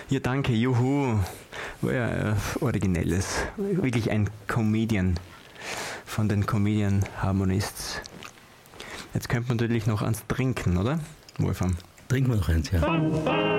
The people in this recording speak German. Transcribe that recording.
Ja, danke, juhu. War ja originelles. Wirklich ein Comedian von den Comedian Harmonists. Jetzt könnte man natürlich noch ans Trinken, oder? Wolfram. Trinken wir noch eins, ja.